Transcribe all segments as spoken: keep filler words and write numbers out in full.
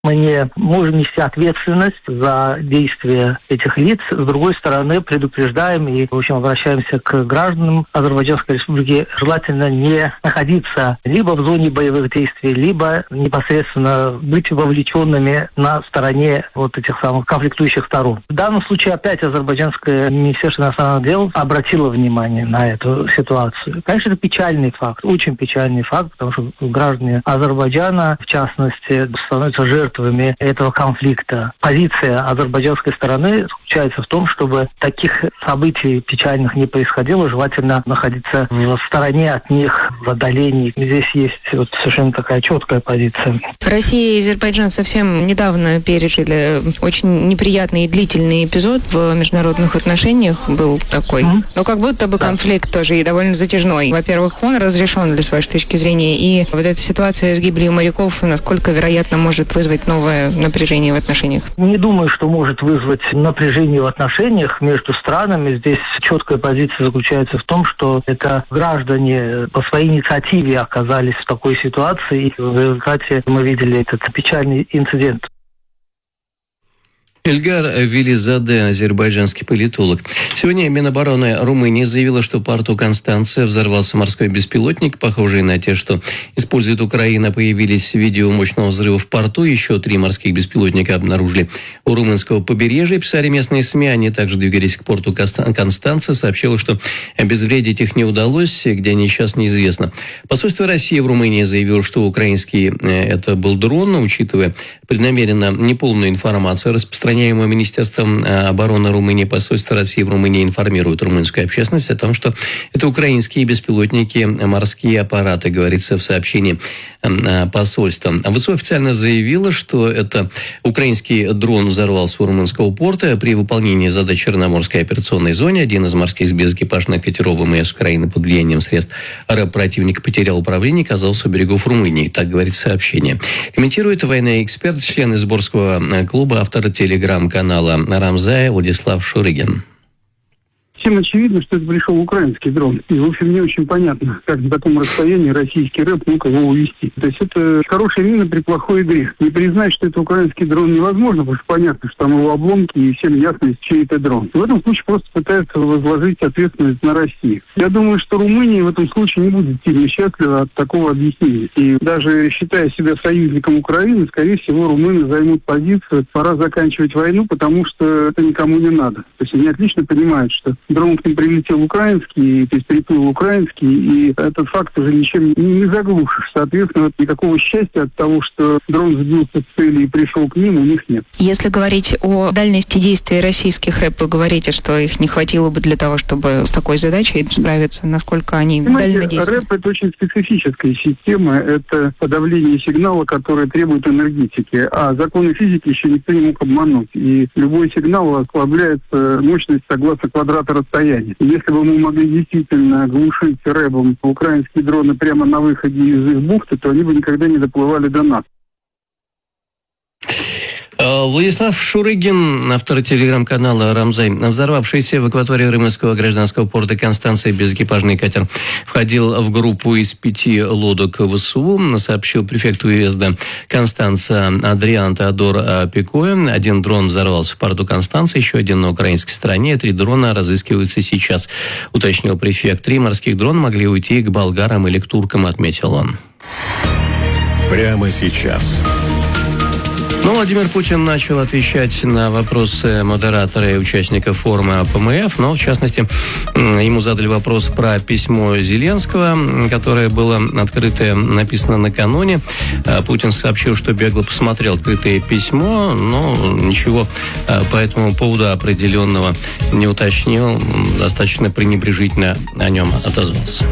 Мы не можем нести ответственность за действия этих лиц. С другой стороны, предупреждаем и, в общем, обращаемся к гражданам Азербайджанской Республики. Желательно не находиться либо в зоне боевых действий, либо непосредственно быть вовлеченными на стороне вот этих самых конфликтующих сторон. В данном случае опять Азербайджанское Министерство иностранных дел обратило внимание на эту ситуацию. Конечно, это печальный факт, очень печальный факт, потому что граждане Азербайджана, в частности, становятся жертвами этого конфликта. Позиция азербайджанской стороны заключается в том, чтобы таких событий печальных не происходило, желательно находиться в стороне от них, в отдалении. Здесь есть вот совершенно такая четкая позиция. Россия и Азербайджан совсем недавно пережили очень неприятный и длительный эпизод в международных отношениях, был такой. Mm-hmm. Но как будто бы конфликт да. тоже и довольно затяжной. Во-первых, он разрешен ли с вашей точки зрения, и вот эта ситуация с гибелью моряков, насколько вероятно может вызвать новое напряжение в отношениях? Не думаю, что может вызвать напряжение в отношениях между странами. Здесь четкая позиция заключается в том, что это граждане по своей инициативе оказались в такой ситуации, и в результате мы видели этот печальный инцидент. Эльгар Велизаде, азербайджанский политолог. Сегодня Минобороны Румынии заявила, что в порту Констанция взорвался морской беспилотник, похожий на те, что использует Украина. Появились видео мощного взрыва в порту. Еще три морских беспилотника обнаружили у румынского побережья. Писали местные СМИ. Они также двигались к порту Констанция. Сообщила, что обезвредить их не удалось. Где они сейчас, неизвестно. Посольство России в Румынии заявило, что украинский это был дрон, учитывая преднамеренно неполную информацию, распространяемую Министерством обороны Румынии. Посольство России в Румынии информирует румынскую общественность о том, что это украинские беспилотники, морские аппараты, говорится в сообщении посольства. ВСУ официально заявило, что это украинский дрон взорвался у румынского порта при выполнении задач в Черноморской операционной зоне. Один из морских безэкипажных катеров ВМС Украины под влиянием средств РЭБ противника потерял управление и оказался у берегов Румынии. Так говорит сообщение. Комментирует военный эксперт, член Изборского клуба, автор телеграм-канала «Рамзай» Владислав Шурыгин. Всем очевидно, что это пришел украинский дрон. И, в общем, не очень понятно, как на таком расстоянии российский рэп мог его увести. То есть это хорошая мина при плохой игре. Не признать, что это украинский дрон, невозможно, потому что понятно, что там его обломки, и всем ясно, чей это дрон. В этом случае просто пытаются возложить ответственность на Россию. Я думаю, что Румыния в этом случае не будет сильно счастлива от такого объяснения. И даже считая себя союзником Украины, скорее всего, румыны займут позицию, пора заканчивать войну, потому что это никому не надо. То есть они отлично понимают, что дрон к ним прилетел украинский, то есть приплыл украинский, и этот факт уже ничем не заглушишь. Соответственно, никакого счастья от того, что дрон сбился с цели и пришел к ним, у них нет. Если говорить о дальности действий российских рэп, вы говорите, что их не хватило бы для того, чтобы с такой задачей справиться, насколько они дально действуют? рэп — это очень специфическая система, это подавление сигнала, который требует энергетики, а законы физики еще никто не мог обмануть. И любой сигнал ослабляется мощность согласно квадрату расстояния. Если бы мы могли действительно глушить рэбом украинские дроны прямо на выходе из их бухты, то они бы никогда не доплывали до нас. Владислав Шурыгин, автор телеграм-канала «Рамзай». Взорвавшийся в акватории румынского гражданского порта Констанция безэкипажный катер входил в группу из пяти лодок ВСУ, сообщил префект уезда Констанца Адриан Теодор Пикоя. Один дрон взорвался в порту Констанции, еще один на украинской стороне. Три дрона разыскиваются сейчас, уточнил префект. Три морских дрона могли уйти к болгарам или к туркам, отметил он. Прямо сейчас. Ну, Владимир Путин начал отвечать на вопросы модератора и участников форума ПМФ, но, в частности, ему задали вопрос про письмо Зеленского, которое было открытое, написано накануне. Путин сообщил, что бегло посмотрел открытое письмо, но ничего по этому поводу определенного не уточнил, достаточно пренебрежительно о нем отозвался.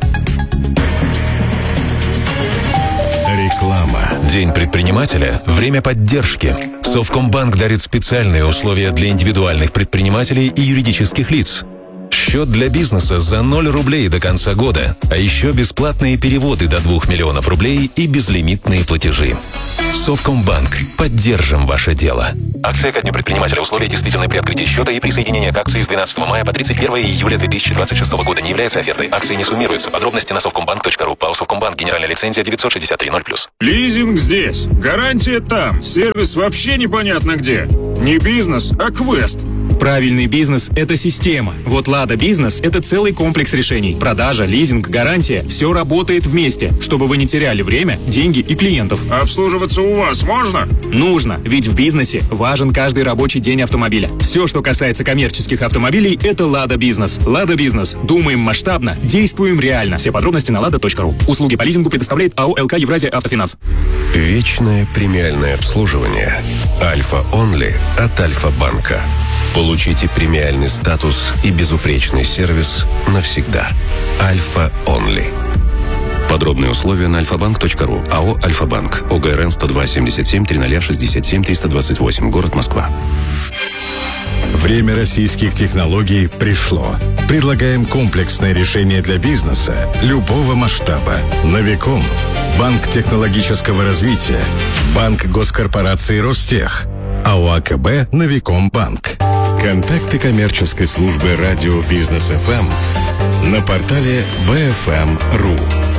Реклама. День предпринимателя – время поддержки. Совкомбанк дарит специальные условия для индивидуальных предпринимателей и юридических лиц. Счет для бизнеса за ноль рублей до конца года. А еще бесплатные переводы до двух миллионов рублей и безлимитные платежи. Совкомбанк. Поддержим ваше дело. Акция ко дню предпринимателя. Условия действительны при открытии счета и присоединение к акции с двенадцатого мая по тридцать первое июля две тысячи двадцать шестого года не является офертой. Акции не суммируются. Подробности на совкомбанк точка ру. ПАО «Совкомбанк». Генеральная лицензия девятьсот шестьдесят три ноль плюс. Лизинг здесь. Гарантия там. Сервис вообще непонятно где. Не бизнес, а квест. Правильный бизнес – это система. Вот «Лада Бизнес» – это целый комплекс решений. Продажа, лизинг, гарантия – все работает вместе, чтобы вы не теряли время, деньги и клиентов. А обслуживаться у вас можно? Нужно, ведь в бизнесе важен каждый рабочий день автомобиля. Все, что касается коммерческих автомобилей – это «Лада Бизнес». «Лада Бизнес». Думаем масштабно, действуем реально. Все подробности на лада точка ру. Услуги по лизингу предоставляет АО «ЛК Евразия Автофинанс». Вечное премиальное обслуживание. Альфа Онли от Альфа-банка. Получите премиальный статус и безупречный сервис навсегда. Альфа Онли. Подробные условия на альфа банк точка ру. АО «Альфа-банк». ОГРН сто два семьдесят семь тридцать шестьдесят семь триста двадцать восемь. Город Москва. Время российских технологий пришло. Предлагаем комплексное решение для бизнеса любого масштаба. Новиком. Банк технологического развития. Банк госкорпорации Ростех. АО АКБ «Новиком Банк». Контакты коммерческой службы радио «Бизнес эф эм» на портале би эф эм точка ру.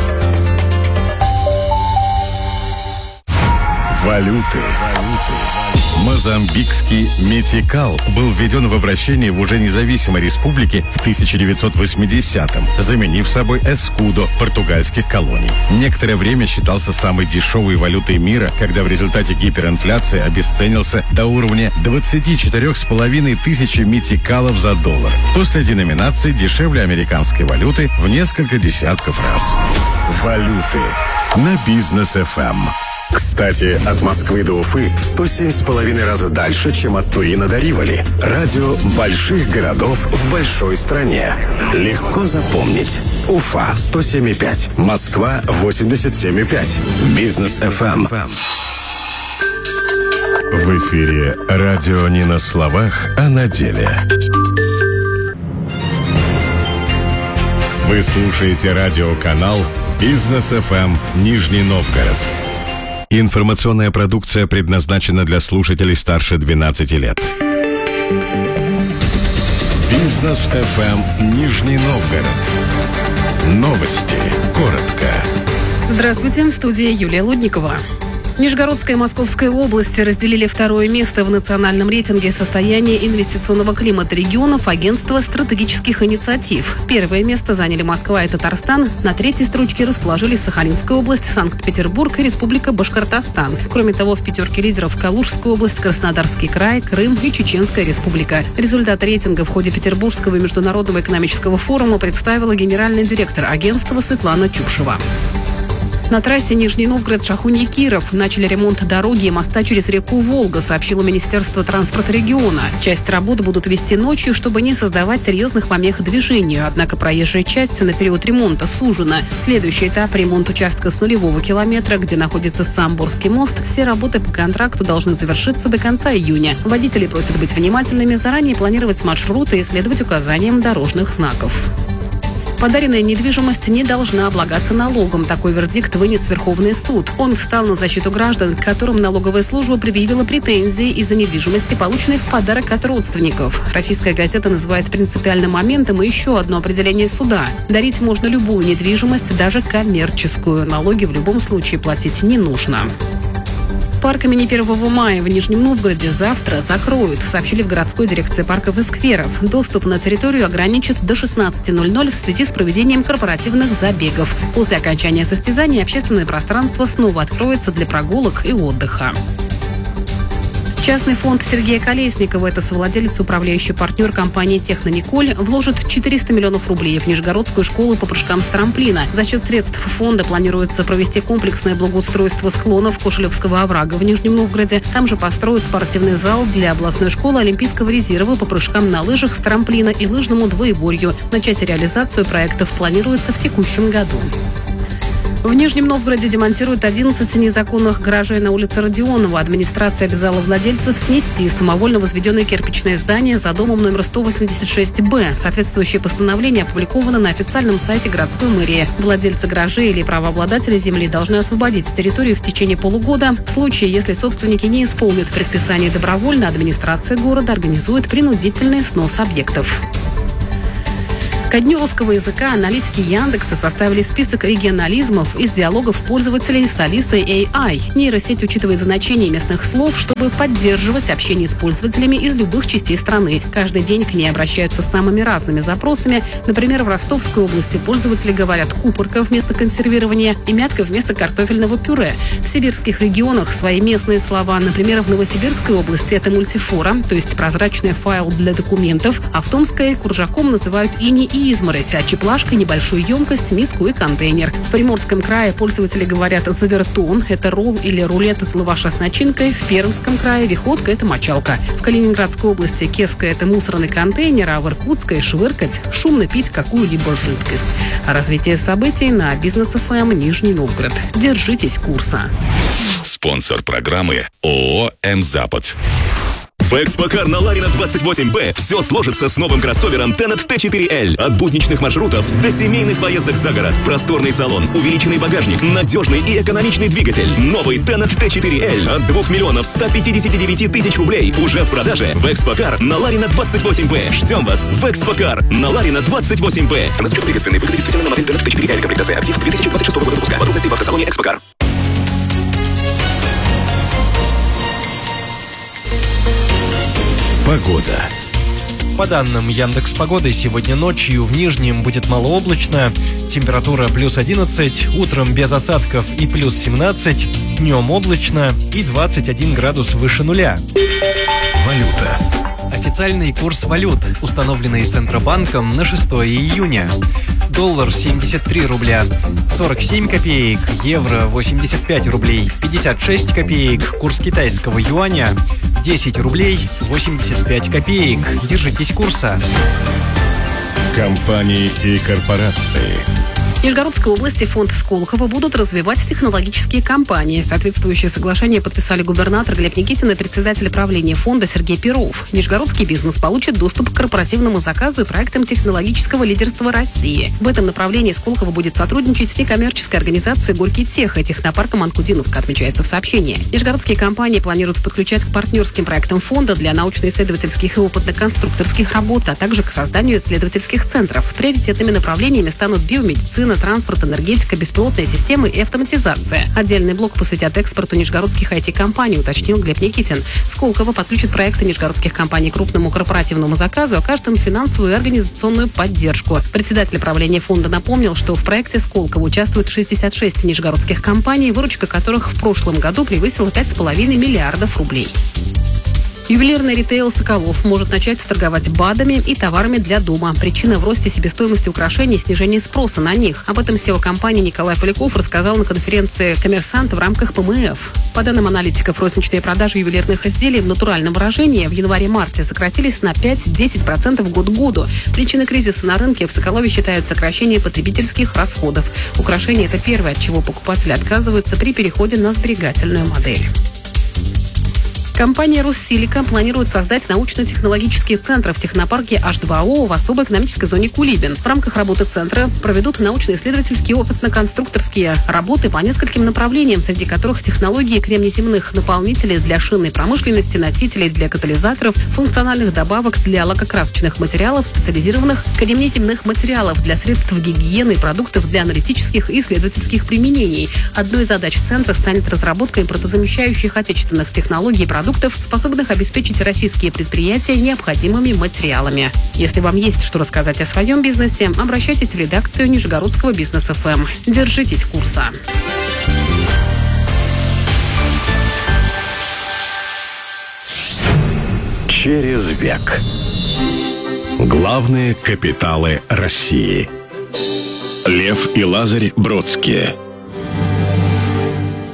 Валюты. Мозамбикский метикал был введен в обращение в уже независимой республике в тысяча девятьсот восьмидесятом, заменив собой эскудо португальских колоний. Некоторое время считался самой дешевой валютой мира, когда в результате гиперинфляции обесценился до уровня двадцати четырёх с половиной тысяч метикалов за доллар. После деноминации дешевле американской валюты в несколько десятков раз. Валюты на Бизнес эф эм. Кстати, от Москвы до Уфы в сто семь с половиной раза дальше, чем от Турина до Риволи. Радио больших городов в большой стране. Легко запомнить. Уфа сто семь и пять, Москва восемьдесят семь и пять. Бизнес эф эм. В эфире радио не на словах, а на деле. Вы слушаете радиоканал Бизнес эф эм Нижний Новгород. Информационная продукция предназначена для слушателей старше двенадцати лет. Бизнес эф эм Нижний Новгород. Новости. Коротко. Здравствуйте, в студии Юлия Лудникова. Нижегородская и Московская области разделили второе место в национальном рейтинге состояния инвестиционного климата регионов Агентства стратегических инициатив. Первое место заняли Москва и Татарстан. На третьей строчке расположились Сахалинская область, Санкт-Петербург и Республика Башкортостан. Кроме того, в пятерке лидеров Калужская область, Краснодарский край, Крым и Чеченская республика. Результат рейтинга в ходе Петербургского международного экономического форума представила генеральный директор агентства Светлана Чупшева. На трассе Нижний Новгород-Шахунья-Киров начали ремонт дороги и моста через реку Волга, сообщило Министерство транспорта региона. Часть работ будут вести ночью, чтобы не создавать серьезных помех движению. Однако проезжая часть на период ремонта сужена. Следующий этап – ремонт участка с нулевого километра, где находится Самборский мост. Все работы по контракту должны завершиться до конца июня. Водители просят быть внимательными, заранее планировать маршруты и следовать указаниям дорожных знаков. Подаренная недвижимость не должна облагаться налогом. Такой вердикт вынес Верховный суд. Он встал на защиту граждан, к которым налоговая служба предъявила претензии из-за недвижимости, полученной в подарок от родственников. Российская газета называет принципиальным моментом и еще одно определение суда. Дарить можно любую недвижимость, даже коммерческую. Налоги в любом случае платить не нужно. Парк имени первого мая в Нижнем Новгороде завтра закроют, сообщили в городской дирекции парков и скверов. Доступ на территорию ограничат до шестнадцати ноль-ноль в связи с проведением корпоративных забегов. После окончания состязаний общественное пространство снова откроется для прогулок и отдыха. Частный фонд Сергея Колесникова, это совладелец и управляющий партнер компании «Технониколь», вложит четыреста миллионов рублей в Нижегородскую школу по прыжкам с трамплина. За счет средств фонда планируется провести комплексное благоустройство склонов Кошелевского оврага в Нижнем Новгороде. Там же построят спортивный зал для областной школы Олимпийского резерва по прыжкам на лыжах с трамплина и лыжному двоеборью. Начать реализацию проектов планируется в текущем году. В Нижнем Новгороде демонтируют одиннадцать незаконных гаражей на улице Родионова. Администрация обязала владельцев снести самовольно возведенное кирпичное здание за домом номер сто восемьдесят шесть бэ. Соответствующее постановление опубликовано на официальном сайте городской мэрии. Владельцы гаражей или правообладатели земли должны освободить территорию в течение полугода. В случае, если собственники не исполнят предписание добровольно, администрация города организует принудительный снос объектов. Ко дню русского языка аналитики Яндекса составили список регионализмов из диалогов пользователей с Алисой эй ай. Нейросеть учитывает значение местных слов, чтобы поддерживать общение с пользователями из любых частей страны. Каждый день к ней обращаются с самыми разными запросами. Например, в Ростовской области пользователи говорят «купорка» вместо консервирования и «мятка» вместо картофельного пюре. В сибирских регионах свои местные слова. Например, в Новосибирской области это мультифора, то есть прозрачный файл для документов, а в Томской куржаком называют ини и изморозь, а чеплашкой небольшую емкость, миску и контейнер. В Приморском крае пользователи говорят «завертон» — это ролл или рулет из лаваша с начинкой. В Пермском крае «виходка» — это мочалка. В Калининградской области «кеска» — это мусорный контейнер, а в Иркутской «швыркать» — шумно пить какую-либо жидкость. А развитие событий на Бизнес эф эм Нижний Новгород. Держитесь курса. Спонсор программы ООО «М-Запад». В Экспокар на Ларина двадцать восемь бэ все сложится с новым кроссовером Тенет тэ четыре эль. От будничных маршрутов до семейных поездок за город. Просторный салон, увеличенный багажник, надежный и экономичный двигатель. Новый Тенет тэ четыре эль от двух миллионов ста пятидесяти девяти тысяч рублей уже в продаже. В Экспокар на Ларина двадцать восемь бэ. Ждем вас в Экспокар на Ларина двадцать восемь бэ. Цена с учетом приветственной выгоды действительно на модель Тенет тэ четыре эль. Комплектация актив две тысячи двадцать шестого года выпуска. Подробности в автосалоне Экспокар. Погода. По данным Яндекс.Погоды, сегодня ночью в Нижнем будет малооблачно, температура плюс одиннадцать, утром без осадков и плюс семнадцать, днем облачно и двадцать один градус выше нуля. Валюта. Официальный курс валют, установленный Центробанком на шестое июня. Доллар семьдесят три рубля сорок семь копеек, евро восемьдесят пять рублей пятьдесят шесть копеек, курс китайского юаня десять рублей восемьдесят пять копеек. Держитесь курса. Компании и корпорации. В Нижегородской области фонд Сколково будут развивать технологические компании. Соответствующее соглашение подписали губернатор Глеб Никитин и председатель правления фонда Сергей Перов. Нижегородский бизнес получит доступ к корпоративному заказу и проектам технологического лидерства России. В этом направлении Сколково будет сотрудничать с некоммерческой организацией «Горький тех» и технопарком «Анкудиновка», отмечается в сообщении. Нижегородские компании планируют подключать к партнерским проектам фонда для научно-исследовательских и опытно-конструкторских работ, а также к созданию исследовательских центров. Приоритетными направлениями станут биомедицина, транспорт, энергетика, беспилотные системы и автоматизация. Отдельный блок посвятят экспорту нижегородских ай ти-компаний, уточнил Глеб Никитин. Сколково подключит проекты нижегородских компаний к крупному корпоративному заказу, окажет им финансовую и организационную поддержку. Председатель правления фонда напомнил, что в проекте Сколково участвуют шестьдесят шесть нижегородских компаний, выручка которых в прошлом году превысила пять с половиной миллиардов рублей. Ювелирный ритейл «Соколов» может начать торговать БАДами и товарами для дома. Причина в росте себестоимости украшений и снижении спроса на них. Об этом сео компании Николай Поляков рассказал на конференции «Коммерсант» в рамках пэ эм эф. По данным аналитиков, розничные продажи ювелирных изделий в натуральном выражении в январе-марте сократились на пять-десять процентов год к году. Причиной кризиса на рынке в Соколове считают сокращение потребительских расходов. Украшения – это первое, от чего покупатели отказываются при переходе на сберегательную модель. Компания «Руссилика» планирует создать научно-технологические центры в технопарке эйч два о в особой экономической зоне Кулибин. В рамках работы центра проведут научно-исследовательские опытно-конструкторские работы по нескольким направлениям, среди которых технологии кремнеземных наполнителей для шинной промышленности, носителей для катализаторов, функциональных добавок для лакокрасочных материалов, специализированных кремнеземных материалов для средств гигиены и продуктов для аналитических и исследовательских применений. Одной из задач центра станет разработка импортозамещающих отечественных технологий и продуктов, способных обеспечить российские предприятия необходимыми материалами. Если вам есть что рассказать о своем бизнесе, обращайтесь в редакцию Нижегородского Бизнес эф эм. Держитесь курса. Через век. Главные капиталы России. Лев и Лазарь Бродские.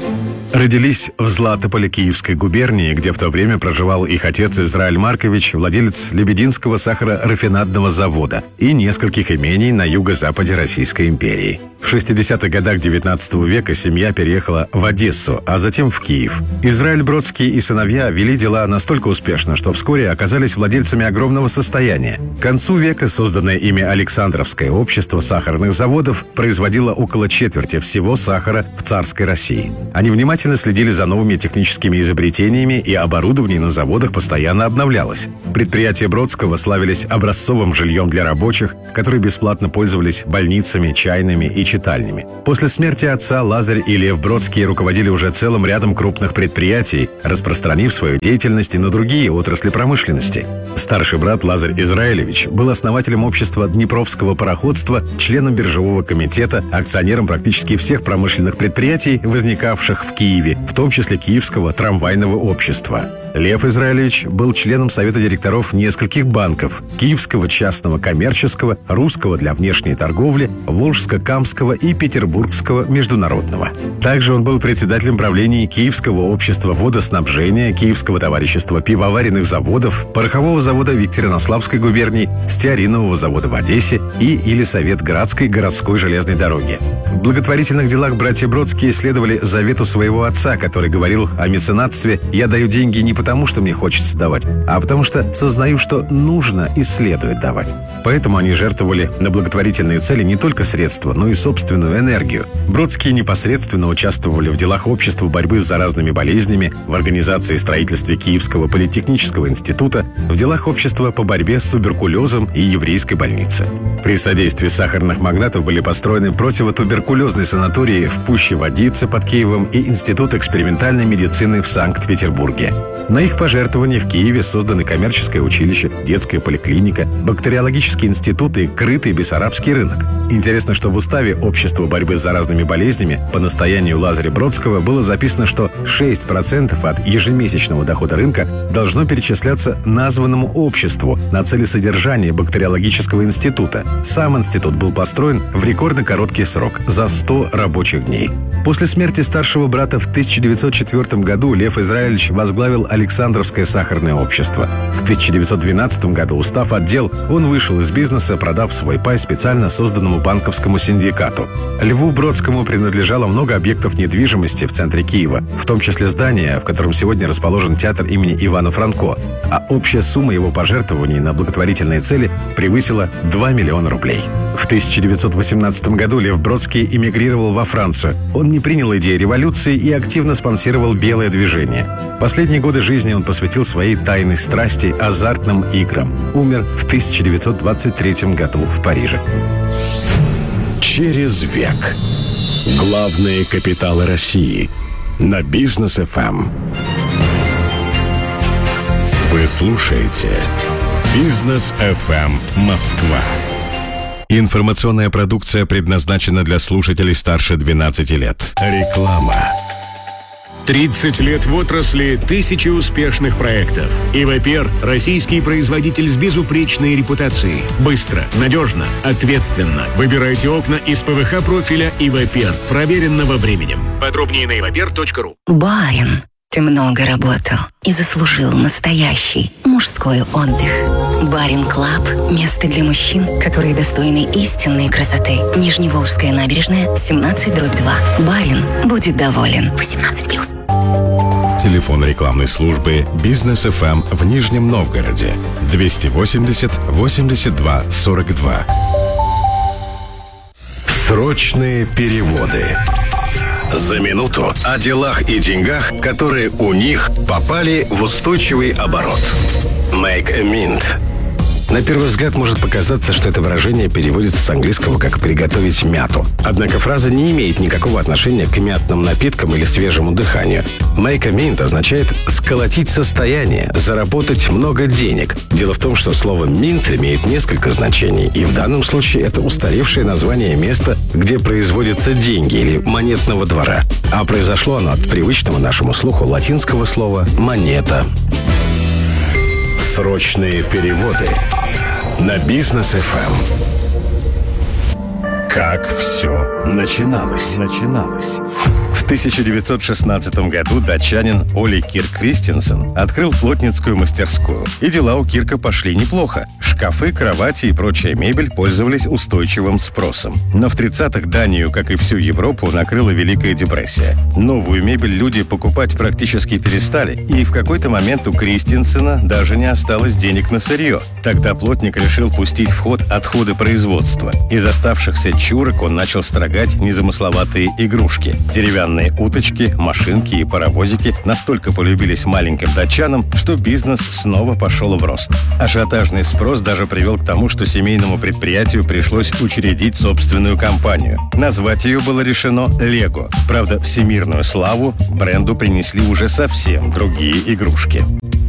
Родились в Златополе Киевской губернии, где в то время проживал их отец Израиль Маркович, владелец Лебединского сахарорафинадного завода и нескольких имений на юго-западе Российской империи. В шестидесятых годах девятнадцатого века семья переехала в Одессу, а затем в Киев. Израиль Бродский и сыновья вели дела настолько успешно, что вскоре оказались владельцами огромного состояния. К концу века созданное ими Александровское общество сахарных заводов производило около четверти всего сахара в царской России. Они внимательно следили за новыми техническими изобретениями, и оборудование на заводах постоянно обновлялось. Предприятия Бродского славились образцовым жильем для рабочих, которые бесплатно пользовались больницами, чайными и читальнями. После смерти отца Лазарь и Лев Бродские руководили уже целым рядом крупных предприятий, распространив свою деятельность и на другие отрасли промышленности. Старший брат Лазарь Израилевич был основателем общества Днепровского пароходства, членом биржевого комитета, акционером практически всех промышленных предприятий, возникавших в Киеве, в том числе Киевского трамвайного общества. Лев Израилевич был членом совета директоров нескольких банков: Киевского частного коммерческого, Русского для внешней торговли, Волжско-Камского и Петербургского международного. Также он был председателем правления Киевского общества водоснабжения, Киевского товарищества пивоваренных заводов, порохового завода в Екатеринославской губернии, стеаринового завода в Одессе и Елисаветградской городской железной дороги. В благотворительных делах братья Бродские следовали завету своего отца, который говорил о меценатстве: «Я даю деньги не потому, что мне хочется давать, а потому что сознаю, что нужно и следует давать». Поэтому они жертвовали на благотворительные цели не только средства, но и собственную энергию. Бродские непосредственно участвовали в делах общества борьбы с заразными болезнями, в организации и строительстве Киевского политехнического института, в делах общества по борьбе с туберкулезом и еврейской больницы. При содействии сахарных магнатов были построены противотуберкулезные санатории в Пуще-Водице под Киевом и Институт экспериментальной медицины в Санкт-Петербурге. На их пожертвования в Киеве созданы коммерческое училище, детская поликлиника, бактериологический институт и крытый бессарабский рынок. Интересно, что в уставе Общества борьбы с заразными болезнями по настоянию Лазаря Бродского было записано, что шесть процентов от ежемесячного дохода рынка должно перечисляться названному обществу на цели содержания бактериологического института. Сам институт был построен в рекордно короткий срок – за сто рабочих дней. После смерти старшего брата в тысяча девятьсот четвёртом году Лев Израилевич возглавил Александровское сахарное общество. В тысяча девятьсот двенадцатом году, устав отдел, он вышел из бизнеса, продав свой пай специально созданному банковскому синдикату. Льву Бродскому принадлежало много объектов недвижимости в центре Киева, в том числе здание, в котором сегодня расположен театр имени Ивана Франко, а общая сумма его пожертвований на благотворительные цели превысила два миллиона рублей. В тысяча девятьсот восемнадцатом году Лев Бродский эмигрировал во Францию. Он не принял идеи революции и активно спонсировал белое движение. Последние годы жизни он посвятил своей тайной страсти азартным играм. Умер в тысяча девятьсот двадцать третьем году в Париже. Через век. Главные капиталы России. На Бизнес эф эм. Вы слушаете Бизнес эф эм Москва. Информационная продукция предназначена для слушателей старше двенадцати лет. Реклама. тридцать лет в отрасли, тысячи успешных проектов. ИВПЕР – российский производитель с безупречной репутацией. Быстро, надежно, ответственно. Выбирайте окна из ПВХ профиля ИВПЕР, проверенного временем. Подробнее на ивапер точка ру. Барин, ты много работал и заслужил настоящий мужской отдых. Барин Клаб – место для мужчин, которые достойны истинной красоты. Нижневолжская набережная, семнадцать дробь два. Барин будет доволен. восемнадцать плюс. Телефон рекламной службы Бизнес эф эм в Нижнем Новгороде двести восемьдесят восемьдесят два сорок два. Срочные переводы. За минуту о делах и деньгах, которые у них попали в устойчивый оборот. Make a mint. На первый взгляд может показаться, что это выражение переводится с английского как «приготовить мяту». Однако фраза не имеет никакого отношения к мятным напиткам или свежему дыханию. Make a mint означает «сколотить состояние», «заработать много денег». Дело в том, что слово «mint» имеет несколько значений, и в данном случае это устаревшее название места, где производятся деньги или монетного двора. А произошло оно от привычного нашему слуху латинского слова «монета». Срочные переводы на Бизнес эф эм. Как все начиналось? Начиналось. В тысяча девятьсот шестнадцатом году датчанин Оли Кирк Кристенсен открыл плотницкую мастерскую. И дела у Кирка пошли неплохо. Шкафы, кровати и прочая мебель пользовались устойчивым спросом. Но в тридцатых Данию, как и всю Европу, накрыла Великая депрессия. Новую мебель люди покупать практически перестали. И в какой-то момент у Кристенсена даже не осталось денег на сырье. Тогда плотник решил пустить в ход отходы производства. Из оставшихся чурок он начал строгать незамысловатые игрушки. Деревянные уточки, машинки и паровозики настолько полюбились маленьким датчанам, что бизнес снова пошел в рост. Ажиотажный спрос даже привел к тому, что семейному предприятию пришлось учредить собственную компанию. Назвать ее было решено «Лего». Правда, всемирную славу бренду принесли уже совсем другие игрушки.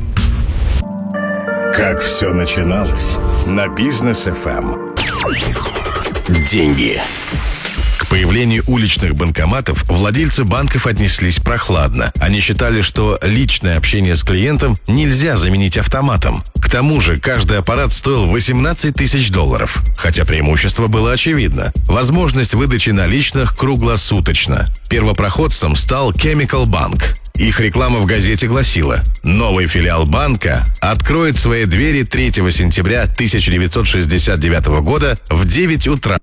Как все начиналось на Бизнес эф эм. Деньги. К появлению уличных банкоматов владельцы банков отнеслись прохладно. Они считали, что личное общение с клиентом нельзя заменить автоматом. К тому же каждый аппарат стоил восемнадцать тысяч долларов. Хотя преимущество было очевидно. Возможность выдачи наличных круглосуточно. Первопроходцем стал Chemical Bank. Их реклама в газете гласила: новый филиал банка откроет свои двери третьего сентября тысяча девятьсот шестьдесят девятого года в девять утра.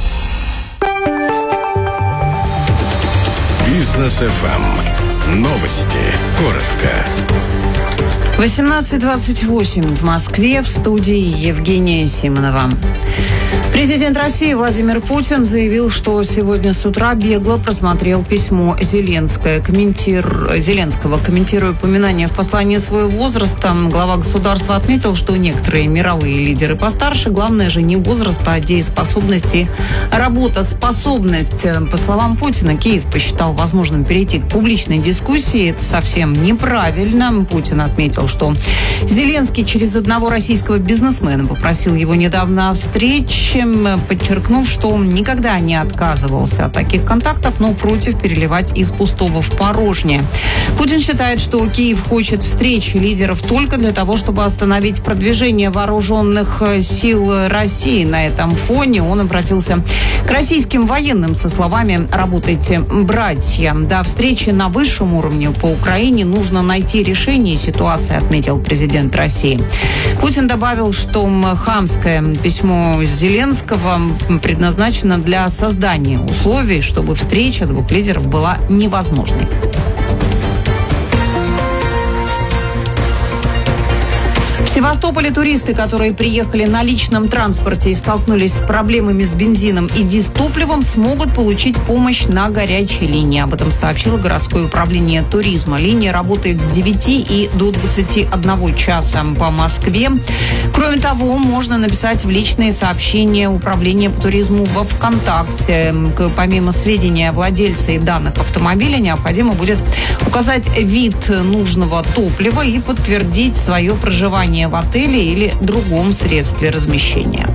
Бизнес эф эм. Новости. Коротко. восемнадцать двадцать восемь в Москве, в студии Евгения Симонова. Президент России Владимир Путин заявил, что сегодня с утра бегло просмотрел письмо Зеленское. Комментир... Зеленского. Комментируя упоминание в послании своего возраста, глава государства отметил, что некоторые мировые лидеры постарше, главное же не возраст, а дееспособность, работоспособность. По словам Путина, Киев посчитал возможным перейти к публичной дискуссии. Это совсем неправильно. Путин отметил, что Зеленский через одного российского бизнесмена попросил его недавно о встрече, подчеркнув, что он никогда не отказывался от таких контактов, но против переливать из пустого в порожнее. Путин считает, что Киев хочет встречи лидеров только для того, чтобы остановить продвижение вооруженных сил России. На этом фоне он обратился к российским военным со словами «Работайте, братья». До встречи на высшем уровне по Украине нужно найти решение ситуации, отметил президент России. Путин добавил, что хамское письмо Зеленского предназначено для создания условий, чтобы встреча двух лидеров была невозможной. В Севастополе туристы, которые приехали на личном транспорте и столкнулись с проблемами с бензином и дизтопливом, смогут получить помощь на горячей линии. Об этом сообщило городское управление туризма. Линия работает с девяти и до двадцати одного часа по Москве. Кроме того, можно написать в личные сообщения управления по туризму во ВКонтакте. Помимо сведений о владельце и данных автомобиля, необходимо будет указать вид нужного топлива и подтвердить свое проживание в отеле или другом средстве размещения.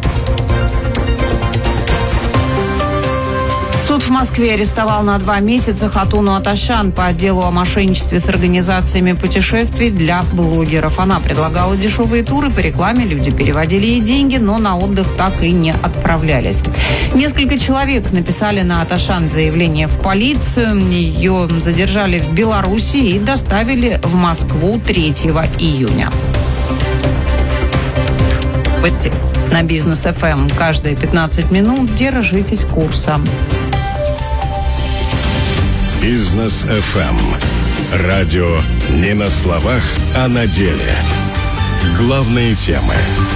Суд в Москве арестовал на два месяца Хатуну Аташан по делу о мошенничестве с организациями путешествий для блогеров. Она предлагала дешевые туры по рекламе, люди переводили ей деньги, но на отдых так и не отправлялись. Несколько человек написали на Аташан заявление в полицию. Ее задержали в Беларуси и доставили в Москву третьего июня. На Бизнес эф эм каждые пятнадцать минут держитесь курса. Бизнес эф эм. Радио не на словах, а на деле. Главные темы.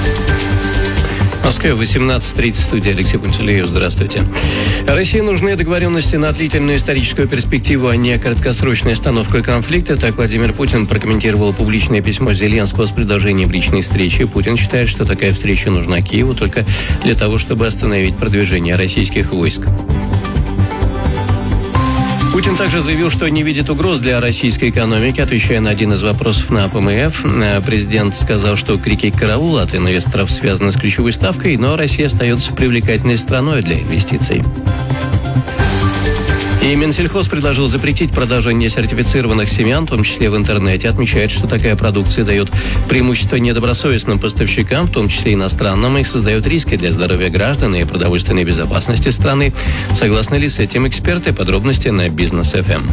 В Москве восемнадцать тридцать, студия Алексей Пантелеев. Здравствуйте. России нужны договоренности на длительную историческую перспективу, а не краткосрочная остановка конфликта. Так Владимир Путин прокомментировал публичное письмо Зеленского с предложением личной встречи. Путин считает, что такая встреча нужна Киеву только для того, чтобы остановить продвижение российских войск. Путин также заявил, что не видит угроз для российской экономики. Отвечая на один из вопросов на ПМФ, президент сказал, что крики «караул» от инвесторов связаны с ключевой ставкой, но Россия остается привлекательной страной для инвестиций. И Минсельхоз предложил запретить продажу несертифицированных семян, в том числе в интернете. Отмечает, что такая продукция дает преимущество недобросовестным поставщикам, в том числе иностранным, и создает риски для здоровья граждан и продовольственной безопасности страны. Согласны ли с этим эксперты? Подробности на Бизнес эф эм.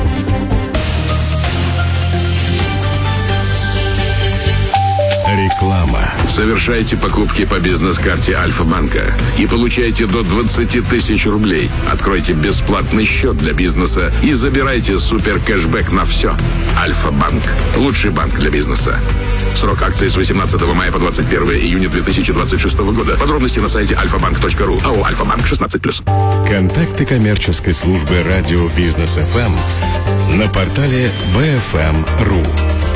Реклама. Совершайте покупки по бизнес-карте Альфа-банка и получайте до двадцать тысяч рублей. Откройте бесплатный счет для бизнеса и забирайте супер кэшбэк на все. Альфа-банк. Лучший банк для бизнеса. Срок акции с восемнадцатого мая по двадцать первое июня две тысячи двадцать шестого года. Подробности на сайте альфа банк точка ру. АО «Альфа-банк» шестнадцать плюс. Контакты коммерческой службы радио Бизнес эф эм на портале би эф эм точка ру.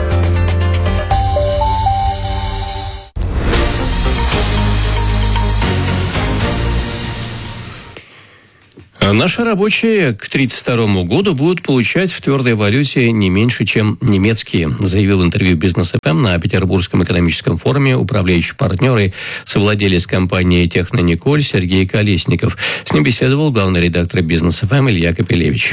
Наши рабочие к тридцать второму году будут получать в твердой валюте не меньше, чем немецкие, заявил в интервью Бизнес эф эм на Петербургском экономическом форуме управляющий партнер и совладелец компании «Технониколь» Сергей Колесников. С ним беседовал главный редактор Бизнес эф эм Илья Капелевич.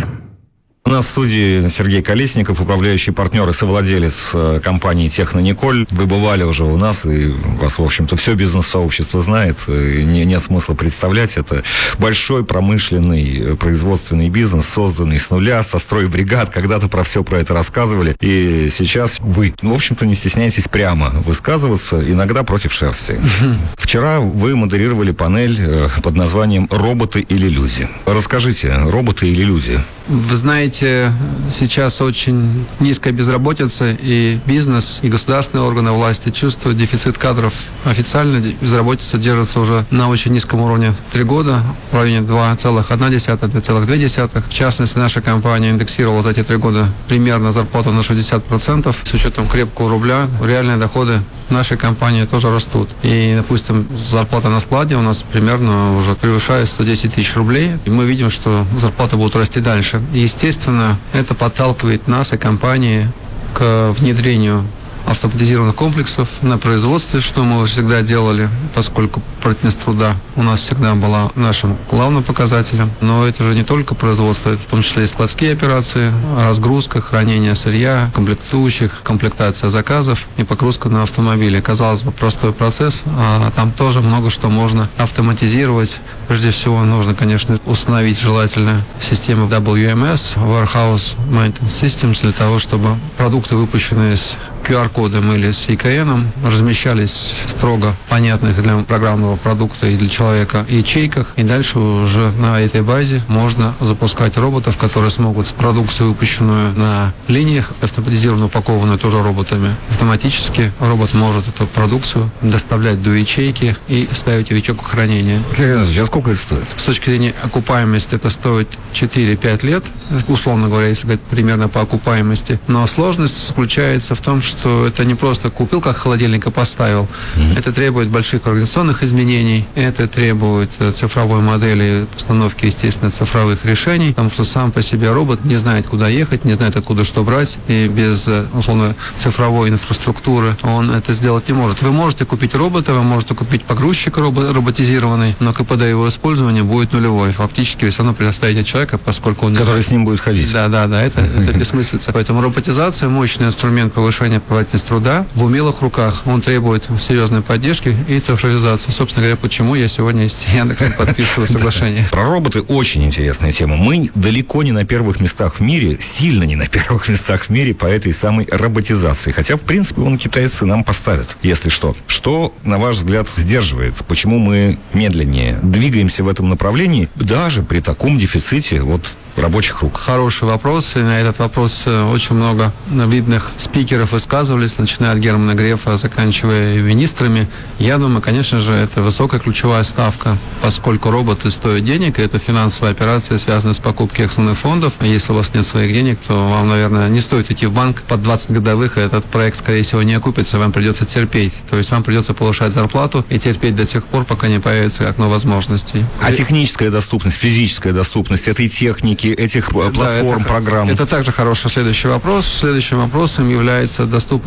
У нас в студии Сергей Колесников, управляющий партнер и совладелец компании «Технониколь». Вы бывали уже у нас, и вас, в общем-то, все бизнес-сообщество знает. Не, нет смысла представлять. Это большой промышленный производственный бизнес, созданный с нуля, со стройбригад. Когда-то про все про это рассказывали. И сейчас вы, в общем-то, не стесняйтесь прямо высказываться, иногда против шерсти. Вчера вы модерировали панель под названием «Роботы или люди». Расскажите, роботы или люди? Вы знаете, сейчас очень низкая безработица, и бизнес, и государственные органы власти чувствуют дефицит кадров. Официально безработица держится уже на очень низком уровне три года, в районе два целых одна десятая - два целых две десятых. В частности, наша компания индексировала за эти три года примерно зарплату на шестьдесят процентов. С учетом крепкого рубля, реальные доходы нашей компании тоже растут. И, допустим, зарплата на складе у нас примерно уже превышает сто десять тысяч рублей. И мы видим, что зарплаты будут расти дальше. И, естественно, это подталкивает нас и компании к внедрению автоматизированных комплексов на производстве, что мы всегда делали, поскольку производительность труда у нас всегда была нашим главным показателем. Но это же не только производство, это в том числе и складские операции, разгрузка, хранение сырья, комплектующих, комплектация заказов и погрузка на автомобили. Казалось бы, простой процесс, а там тоже много что можно автоматизировать. Прежде всего, нужно, конечно, установить желательно систему дабл ю эм эс, Warehouse Maintenance Systems, для того, чтобы продукты, выпущенные с ку ар-кодом или с и ка эн, размещались строго понятных для программного продукта и для человека ячейках. И дальше уже на этой базе можно запускать роботов, которые смогут продукцию, выпущенную на линиях, автоматизированно упакованную тоже роботами. Автоматически робот может эту продукцию доставлять до ячейки и ставить в ячейку хранения. Сейчас сколько это стоит? С точки зрения окупаемости это стоит четыре-пять лет, условно говоря, если говорить примерно по окупаемости. Но сложность заключается в том, что что это не просто купил, как холодильник, и поставил. Mm-hmm. Это требует больших организационных изменений, это требует цифровой модели постановки, естественно, цифровых решений, потому что сам по себе робот не знает, куда ехать, не знает, откуда что брать, и без, условно, цифровой инфраструктуры он это сделать не может. Вы можете купить робота, вы можете купить погрузчик робо- роботизированный, но ка пэ дэ его использования будет нулевой. Фактически вы все равно предоставите человека, поскольку он... Который с ним будет ходить. Да, да, да, это, это бессмыслица. Поэтому роботизация – мощный инструмент повышения производительности труда в умелых руках. Он требует серьезной поддержки и цифровизации. Собственно говоря, почему я сегодня с Яндексом подписываю соглашение. Про роботы очень интересная тема. Мы далеко не на первых местах в мире, сильно не на первых местах в мире по этой самой роботизации. Хотя, в принципе, он китайцы нам поставят, если что. Что, на ваш взгляд, сдерживает? Почему мы медленнее двигаемся в этом направлении, даже при таком дефиците вот рабочих рук? Хороший вопрос. И на этот вопрос очень много видных спикеров высказывались, начиная от Германа Грефа, заканчивая министрами. Я думаю, конечно же, это высокая ключевая ставка, поскольку роботы стоят денег, и это финансовая операция, связанная с покупкой акционных фондов. А если у вас нет своих денег, то вам, наверное, не стоит идти в банк под двадцать годовых, и этот проект, скорее всего, не окупится, вам придется терпеть. То есть вам придется повышать зарплату и терпеть до тех пор, пока не появится окно возможностей. А техническая доступность, физическая доступность этой техники, этих платформ, да, это, программ? Это также хороший следующий вопрос. Следующим вопросом является доступность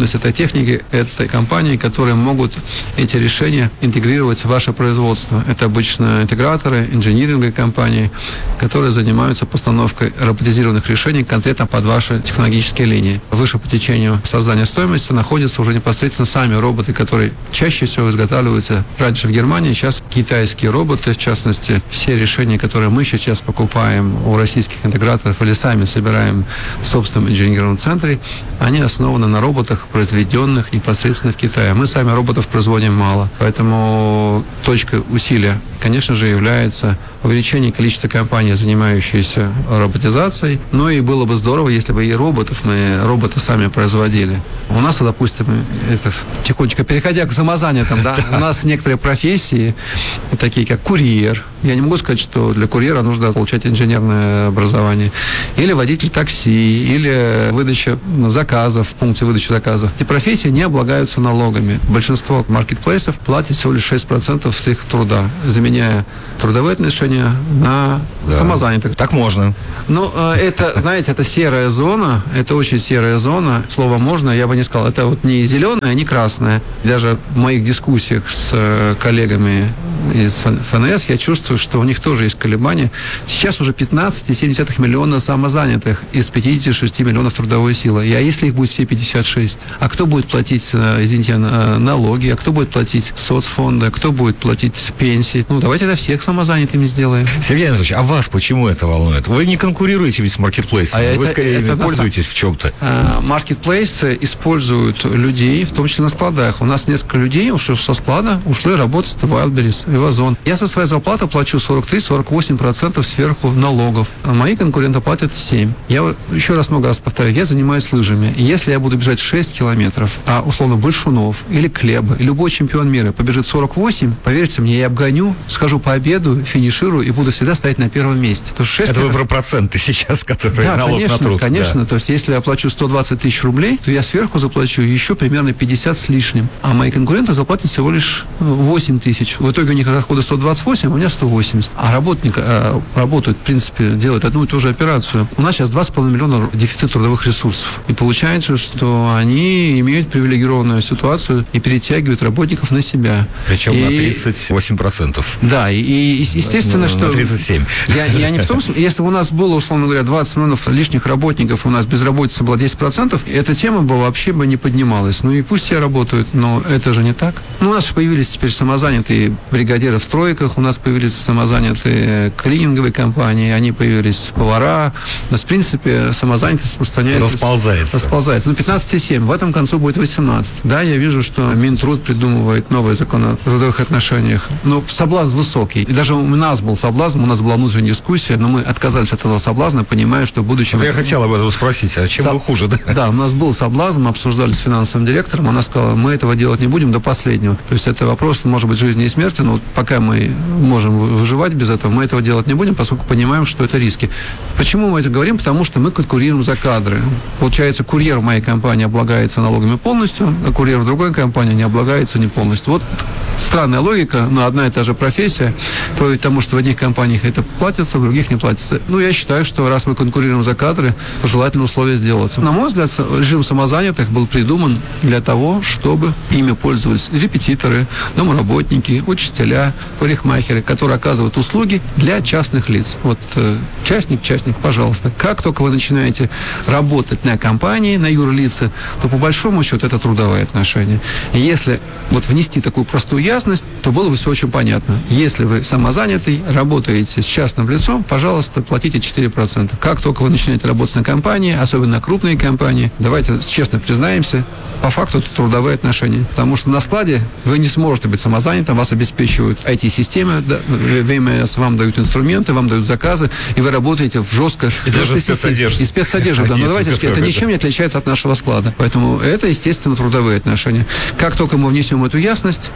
специальность этой техники – это компании, которые могут эти решения интегрировать в ваше производство. Это обычно интеграторы, инжиниринговые компании, которые занимаются постановкой роботизированных решений конкретно под ваши технологические линии. Выше по течению создания стоимости находятся уже непосредственно сами роботы, которые чаще всего изготавливаются раньше в Германии, сейчас китайские роботы, в частности, все решения, которые мы сейчас покупаем у российских интеграторов или сами собираем в собственном инженерном центре, они основаны на роботах, произведенных непосредственно в Китае. Мы сами роботов производим мало, поэтому точкой усилия, конечно же, является увеличение количества компаний, занимающихся роботизацией. Но и было бы здорово, если бы и роботов мы роботы сами производили. У нас, допустим, это, тихонечко переходя к самозанятым, да, у нас некоторые профессии, такие как курьер. Я не могу сказать, что для курьера нужно получать инженерное образование. Или водитель такси, или выдача заказов в пункте выдачи заказов. Эти профессии не облагаются налогами. Большинство маркетплейсов платит всего лишь шесть процентов с их труда, заменяя трудовые отношения на да. самозанятых. Так можно. Ну, это, знаете, это серая зона, это очень серая зона. Слово «можно» я бы не сказал. Это вот не зеленая, не красная. Даже в моих дискуссиях с коллегами из эф эн эс я чувствую, что у них тоже есть колебания. Сейчас уже пятнадцать целых семь десятых миллиона самозанятых из пятьдесят шесть миллионов трудовой силы. И а если их будет все пятьдесят шесть? А кто будет платить, извините, налоги? А кто будет платить соцфонды? Кто будет платить пенсии? Ну, давайте это всех самозанятыми сделаем. Сергей Анатольевич, а вас почему это волнует? Вы не конкурируете ведь с маркетплейсами. А Вы это, скорее это пользуетесь в чем-то. Маркетплейсы используют людей, в том числе на складах. У нас несколько людей ушло со склада, ушло работать в Wildberries, в Озон. Я со своей зарплаты плачу сорок три - сорок восемь процентов сверху налогов. А мои конкуренты платят семь. Я еще раз много раз повторяю, я занимаюсь лыжами. И если я буду бежать шесть километров, а условно Большунов или Клеба, и любой чемпион мира побежит сорок восемь, поверьте мне, я обгоню, схожу по обеду, финиширую и буду всегда стоять на первом месте. Это шесть вы про проценты сейчас, которые да, налог конечно, на труд. Конечно, да. То есть если я плачу сто двадцать тысяч рублей, то я сверху заплачу еще примерно пятьдесят с лишним. А мои конкуренты заплатят всего лишь восемь тысяч. В итоге у них расходы сто двадцать восемь, а у меня сто восемьдесят. А работник а, работают, в принципе, делают одну и ту же операцию. У нас сейчас два с половиной миллиона дефицит трудовых ресурсов. И получается, что они имеют привилегированную ситуацию и перетягивают работников на себя. Причем и... на тридцать восемь процентов. Да, и, и естественно, на, что... На тридцать семь. Я, я не в том смысле, если бы у нас было, условно говоря, двадцать миллионов лишних работников, у нас безработица была десять процентов, эта тема бы вообще бы не поднималась. Ну и пусть все работают, но это же не так. Ну, у нас появились теперь самозанятые бригадиры в стройках, у нас появились самозанятые клининговые компании, они появились повара. У нас, в принципе, самозанятость распространяется. Расползается. Расползается. Ну, пятнадцать целых семь. В этом концу будет восемнадцать. Да, я вижу, что Минтруд придумывает новые законы о трудовых отношениях. Но соблазн высокий. И даже у нас был соблазн, у нас была внутренняя дискуссия, но мы отказались от этого соблазна, понимая, что в будущем... Я хотел об этом спросить, а чем Со... вы хуже, да? Да, у нас был соблазн, мы обсуждали с финансовым директором, она сказала, мы этого делать не будем до последнего. То есть это вопрос, может быть, жизни и смерти, но вот пока мы можем выживать без этого, мы этого делать не будем, поскольку понимаем, что это риски. Почему мы это говорим? Потому что мы конкурируем за кадры. Получается, курьер в моей компании облагается налогами полностью, а курьер в другой компании не облагается не полностью. Вот странная логика, но одна и та же профессия, потому что в одних компаниях это платится, в других не платится. Ну, я считаю, что раз мы конкурируем за кадры, то желательно условия сделаться. На мой взгляд, режим самозанятых был придуман для того, чтобы ими пользовались репетиторы, домработники, учителя, парикмахеры, которые оказывают услуги для частных лиц. Вот э, частник, частник, пожалуйста. Как только вы начинаете работать на компании, на юрлице, то по большому счету это трудовые отношения. И если вот внести такую простую ясность, то было бы все очень понятно. Если вы самозанятый, работаете с частным лицом, пожалуйста, платите четыре процента. Как только вы начинаете работать на компании, особенно крупные компании, давайте честно признаемся, по факту это трудовые отношения. Потому что на складе вы не сможете быть самозанятым, вас обеспечивают ай ти-системы, вэ эм эс, вам дают инструменты, вам дают заказы, и вы работаете в жесткой... И даже спецодежды. И спецодежды, да. Но давайте, это ничем не отличается от нашего склада. Поэтому это, естественно, трудовые отношения. Как только мы внесем эту ясность, ну, вы знаете,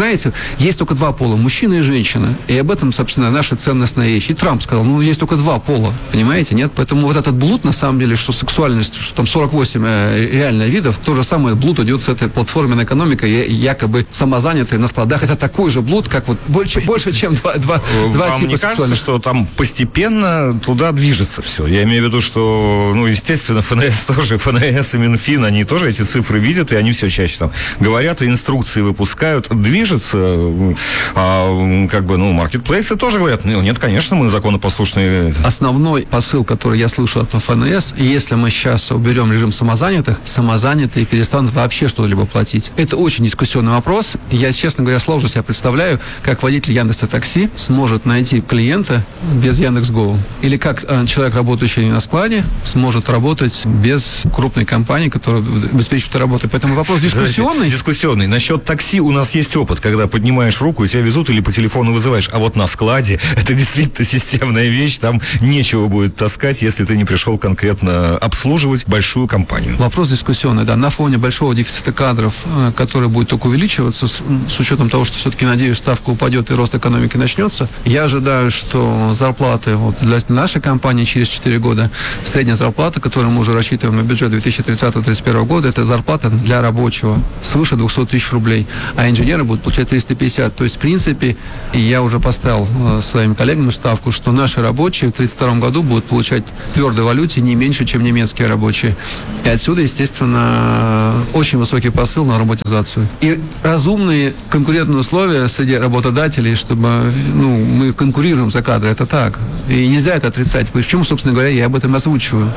знаете, есть только два пола, мужчина и женщина. И об этом, собственно, наша ценностная вещь. И Трамп сказал, ну, есть только два пола, понимаете, нет? Поэтому вот этот блуд, на самом деле, что сексуальность, что там сорок восемь э, реально видов, то же самое блуд идет с этой платформенной экономикой, якобы самозанятой на складах. Это такой же блуд, как вот больше, больше чем два, два, два Вам типа не кажется, сексуальных. что там постепенно туда движется все? Я имею в виду, что, ну, естественно, ФНС тоже, ФНС и Минфин, они тоже эти цифры видят, и они все чаще там говорят, и инструкции выпускают, движется, а, как бы, ну, маркетплейсы тоже говорят, ну, нет, конечно, мы законопослушные. Основной посыл, который я слышу от ФНС, если мы сейчас уберем режим самозанятых, самозанятые перестанут вообще что-либо платить. Это очень дискуссионный вопрос. Я, честно говоря, сложно себе представляю, как водитель Яндекса.Такси сможет найти клиента без Яндекс.Гоу. Или как человек, работающий на складе, сможет работать без крупной компании, которая обеспечивает работу. Поэтому вопрос дискуссионный. Дискуссионный. Насчет такси у нас есть опыт, когда поднимаешь руку, и тебя везут или по телефону вызываешь. А вот на складе это действительно системная вещь, там нечего будет таскать, если ты не пришел конкретно обслуживать большую компанию. Вопрос дискуссионный, да. На фоне большого дефицита кадров, который будет только увеличиваться, с, с учетом того, что все-таки, надеюсь, ставка упадет и рост экономики начнется, я ожидаю, что зарплаты вот, для нашей компании через четыре года, средняя зарплата, которую мы уже рассчитываем на бюджет две тысячи тридцатого — две тысячи тридцать первого года, это зарплата для рабочего свыше двести тысяч рублей, а инженеры будут получать триста пятьдесят. То есть, в принципе, я уже поставил э, своими коллегами ставку, что наши рабочие в тридцать втором году будут получать в твердой валюте не меньше, чем немецкие рабочие. И отсюда, естественно, очень высокий посыл на роботизацию. И разумные конкурентные условия среди работодателей, чтобы, ну, мы конкурируем за кадры, это так. И нельзя это отрицать. Почему, собственно говоря, я об этом озвучиваю.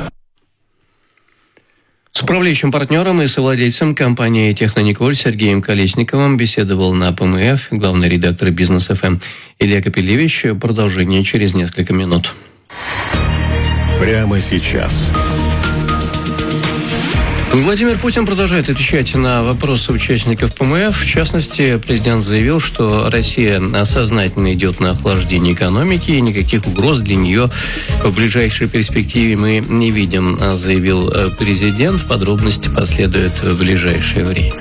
С управляющим партнером и совладельцем компании «Технониколь» Сергеем Колесниковым беседовал на ПМФ главный редактор «Бизнес эф эм» Илья Капелевич. Продолжение через несколько минут. Прямо сейчас. Владимир Путин продолжает отвечать на вопросы участников ПМФ. В частности, президент заявил, что Россия сознательно идет на охлаждение экономики, и никаких угроз для нее в ближайшей перспективе мы не видим, заявил президент. Подробности последуют в ближайшее время.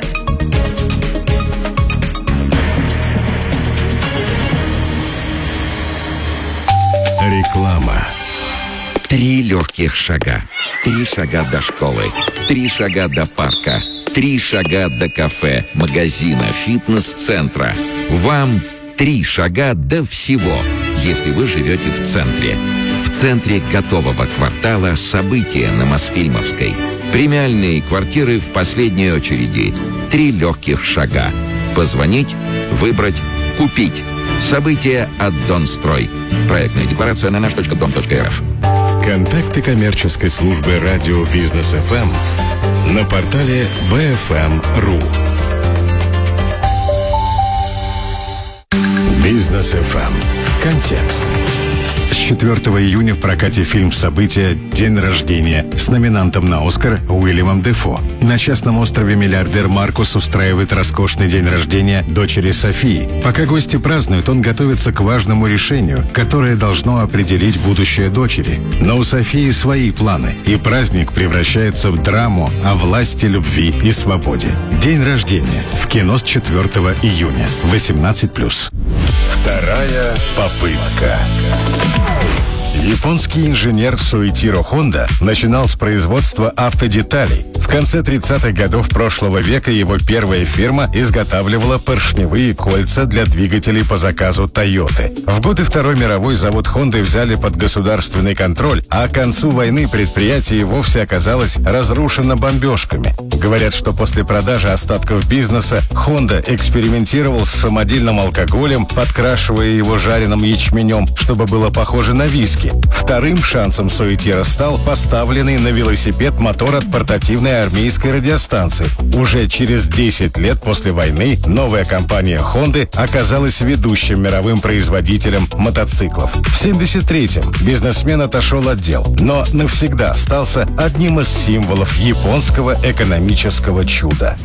Реклама. Три легких шага. Три шага до школы. Три шага до парка. Три шага до кафе, магазина, фитнес-центра. Вам три шага до всего, если вы живете в центре. В центре готового квартала события на Мосфильмовской. Премиальные квартиры в последней очереди. Три легких шага. Позвонить, выбрать, купить. События от Донстрой. Проектная декларация на наш точка дом точка эр эф. Контакты коммерческой службы радио «Бизнес эф эм» на портале би эф эм точка ру. «Бизнес эф эм». Контекст. С четвёртого июня в прокате фильм «События. День рождения» с номинантом на «Оскар» Уильямом Дефо. На частном острове миллиардер Маркус устраивает роскошный день рождения дочери Софии. Пока гости празднуют, он готовится к важному решению, которое должно определить будущее дочери. Но у Софии свои планы, и праздник превращается в драму о власти, любви и свободе. День рождения. В кино с четвёртого июня. восемнадцать плюс. Вторая попытка. Японский инженер Суэтиро Хонда начинал с производства автодеталей. В конце тридцатых годов прошлого века его первая фирма изготавливала поршневые кольца для двигателей по заказу Тойоты. В годы Второй мировой завод Хонды взяли под государственный контроль, а к концу войны предприятие вовсе оказалось разрушено бомбежками. Говорят, что после продажи остатков бизнеса Хонда экспериментировал с самодельным алкоголем, подкрашивая его жареным ячменем, чтобы было похоже на виски. Вторым шансом Суэтиро стал поставленный на велосипед мотор от портативной армейской радиостанции. Уже через десять лет после войны новая компания Honda оказалась ведущим мировым производителем мотоциклов. В семьдесят третьем бизнесмен отошел от дел, но навсегда остался одним из символов японского экономического чуда.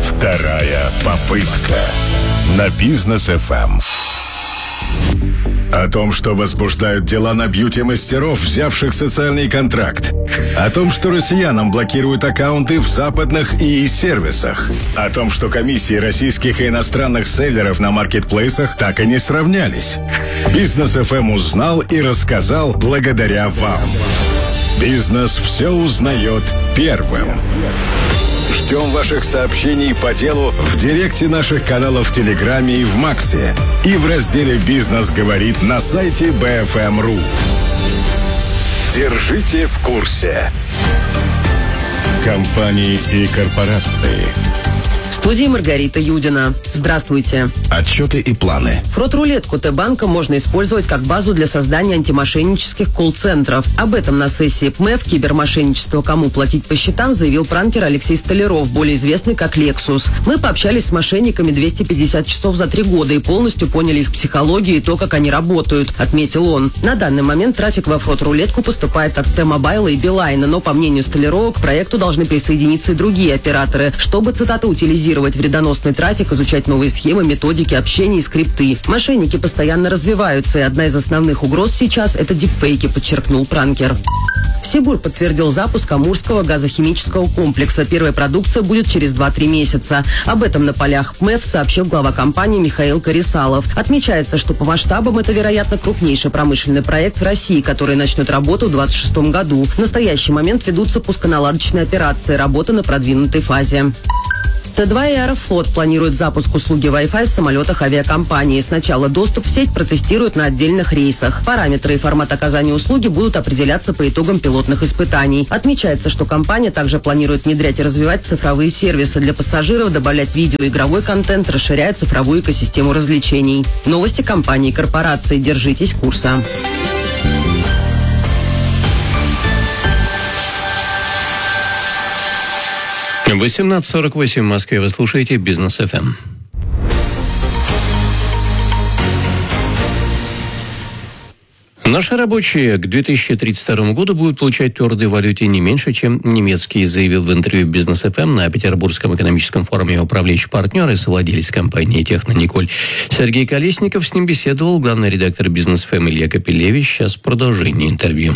Вторая попытка на Бизнес эф эм. О том, что возбуждают дела на бьюти-мастеров, взявших социальный контракт. О том, что россиянам блокируют аккаунты в западных ИИ-сервисах. О том, что комиссии российских и иностранных селлеров на маркетплейсах так и не сравнялись. Бизнес эф эм узнал и рассказал благодаря вам. Бизнес все узнает первым. Ждем ваших сообщений по делу в директе наших каналов в Телеграме и в Максе. И в разделе «Бизнес говорит» на сайте би эф эм точка ру. Держите в курсе. Компании и корпорации. В студии Маргарита Юдина. Здравствуйте. Отчеты и планы. Фрод-рулетку Т-банка можно использовать как базу для создания антимошеннических колл-центров. Об этом на сессии ПМЭФ «Кибермошенничество. Кому платить по счетам» заявил пранкер Алексей Столяров, более известный как Лексус. Мы пообщались с мошенниками двести пятьдесят часов за три года и полностью поняли их психологию и то, как они работают, отметил он. На данный момент трафик во фрод-рулетку поступает от Т-мобайла и Билайна, но, по мнению Столярова, к проекту должны присоединиться и другие операторы, чтобы, цитата, утилизировать вредоносный трафик, изучать новые схемы, методики общения и скрипты. Мошенники постоянно развиваются, и одна из основных угроз сейчас – это дипфейки, подчеркнул пранкер. Сибур подтвердил запуск Амурского газохимического комплекса. Первая продукция будет через два-три месяца. Об этом на полях ПМЭФ сообщил глава компании Михаил Корисалов. Отмечается, что по масштабам это, вероятно, крупнейший промышленный проект в России, который начнет работу в двадцать шестом году. В настоящий момент ведутся пусконаладочные операции, работа на продвинутой фазе. Т два и Аэрофлот планируют запуск услуги Wi-Fi в самолетах авиакомпании. Сначала доступ в сеть протестируют на отдельных рейсах. Параметры и формат оказания услуги будут определяться по итогам пилотных испытаний. Отмечается, что компания также планирует внедрять и развивать цифровые сервисы для пассажиров, добавлять видео и игровой контент, расширяя цифровую экосистему развлечений. Новости компании и корпорации. Держитесь курса. восемнадцать сорок восемь в Москве. Вы слушаете Бизнес эф эм. Наши рабочие к две тысячи тридцать второму году будут получать в твердой валюте не меньше, чем немецкие, заявил в интервью Бизнес эф эм на Петербургском экономическом форуме управляющий партнер и совладелец компании «Технониколь» Сергей Колесников. С ним беседовал главный редактор Бизнес эф эм Илья Капелевич. Сейчас продолжение интервью.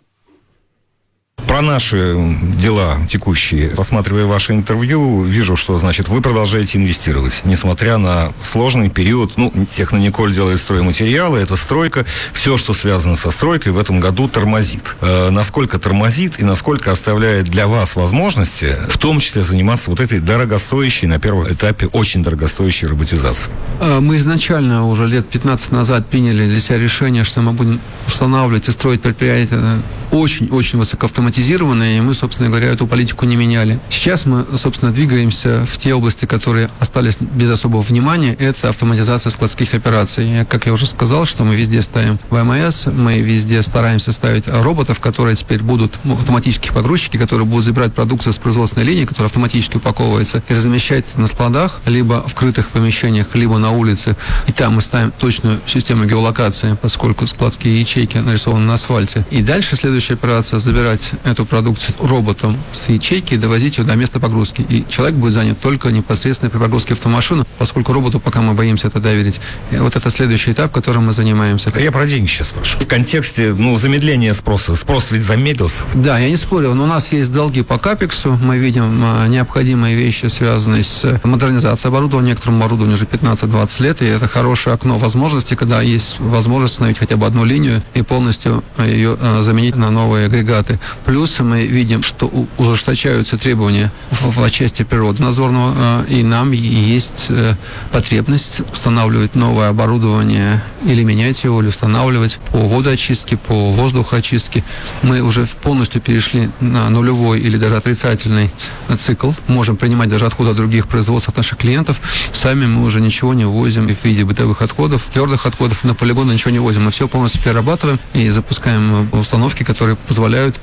Про наши дела текущие, рассматривая ваше интервью, вижу, что, значит, вы продолжаете инвестировать, несмотря на сложный период. Ну, Технониколь делает стройматериалы, это стройка. Все, что связано со стройкой, в этом году тормозит. Э, насколько тормозит и насколько оставляет для вас возможности, в том числе заниматься вот этой дорогостоящей, на первом этапе, очень дорогостоящей роботизацией? Мы изначально уже лет пятнадцать назад приняли для себя решение, что мы будем устанавливать и строить предприятия очень-очень высокоавтоматизированные, и мы, собственно говоря, эту политику не меняли. Сейчас мы, собственно, двигаемся в те области, которые остались без особого внимания. Это автоматизация складских операций. Как я уже сказал, что мы везде ставим вэ эм эс, мы везде стараемся ставить роботов, которые теперь будут, автоматические погрузчики, которые будут забирать продукцию с производственной линии, которая автоматически упаковывается, и размещать на складах, либо в крытых помещениях, либо на улице. И там мы ставим точную систему геолокации, поскольку складские ячейки нарисованы на асфальте. И дальше следующая операция — забирать эту продукцию роботом с ячейки и довозить ее до места погрузки. И человек будет занят только непосредственно при погрузке автомашины, поскольку роботу пока мы боимся это доверить. И вот это следующий этап, которым мы занимаемся. Я про деньги сейчас спрашиваю. В контексте, ну, замедления спроса. Спрос ведь замедлился. Да, я не спорю, но у нас есть долги по капексу. Мы видим а, необходимые вещи, связанные с модернизацией оборудования. Некоторому оборудованию уже пятнадцать-двадцать лет, и это хорошее окно возможностей, когда есть возможность установить хотя бы одну линию и полностью ее а, заменить на новые агрегаты. Плюс мы видим, что ужесточаются требования в, в части природонадзорного, и нам есть потребность устанавливать новое оборудование или менять его, или устанавливать по водоочистке, по воздухоочистке. Мы уже полностью перешли на нулевой или даже отрицательный цикл. Можем принимать даже отходы от других производств от наших клиентов. Сами мы уже ничего не возим в виде бытовых отходов, твердых отходов, на полигоны ничего не возим. Мы все полностью перерабатываем и запускаем установки, которые позволяют принимать